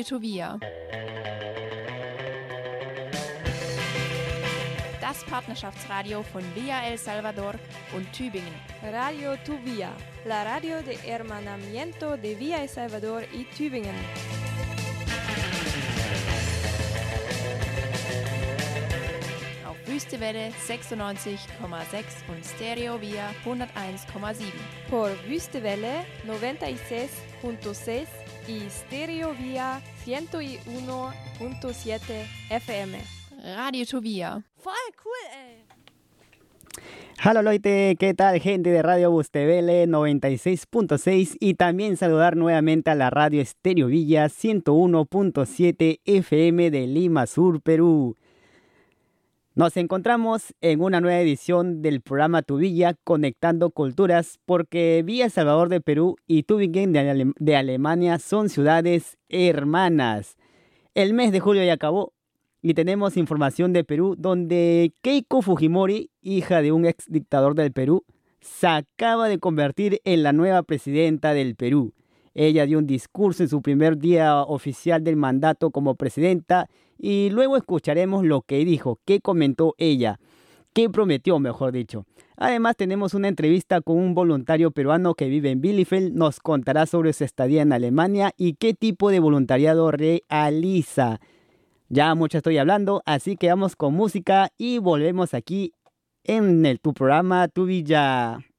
Radio Tuvia. Das Partnerschaftsradio von Via El Salvador und Tübingen. Radio Tuvia, la radio de hermanamiento de Via El Salvador y Tübingen. Auf Wüstewelle 96,6 und Stereo Via 101,7. Por Wüstewelle 96.6 y Stereo Via 101.7 FM. Radio Tuvia. Voll cool, ey. Hola Leute, ¿qué tal gente de Radio Bustevele 96.6 y también saludar nuevamente a la radio Stereo Villa 101.7 FM de Lima Sur, Perú. Nos encontramos en una nueva edición del programa Tu Villa Conectando Culturas porque Villa El Salvador de Perú y Tübingen de Alemania son ciudades hermanas. El mes de julio ya acabó. Y tenemos información de Perú, donde Keiko Fujimori, hija de un ex dictador del Perú, se acaba de convertir en la nueva presidenta del Perú. Ella dio un discurso en su primer día oficial del mandato como presidenta y luego escucharemos lo que dijo, qué comentó ella, qué prometió, mejor dicho. Además tenemos una entrevista con un voluntario peruano que vive en Bielefeld, nos contará sobre su estadía en Alemania y qué tipo de voluntariado realiza. Ya mucho estoy hablando, así que vamos con música y volvemos aquí en tu programa Tu Villa.